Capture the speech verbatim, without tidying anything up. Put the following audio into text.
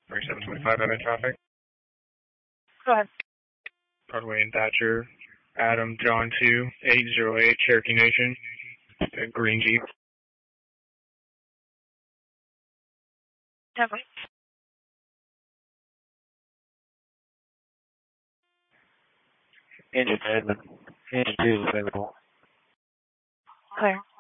thirty-seven twenty-five, I'm in traffic. Go ahead. Broadway and Thatcher, Adam, John two, eight zero eight, Cherokee Nation, a green Jeep. Okay. Engine Edmund. Engine two is available. Clear.